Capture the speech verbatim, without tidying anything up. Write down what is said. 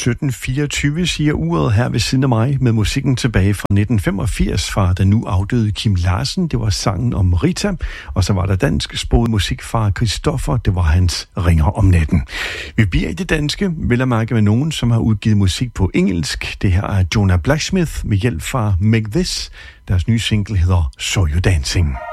sytten fireogtyve siger uret her ved siden af mig med musikken tilbage fra nitten femogfirs fra den nu afdøde Kim Larsen. Det var sangen om Rita, og så var der dansksproget musik fra Christoffer. Det var hans Ringer om natten. Vi bliver i det danske, vel at mærke med nogen, som har udgivet musik på engelsk. Det her er Jonah Blacksmith med hjælp fra Make This. Deres nye single hedder So You Dancing.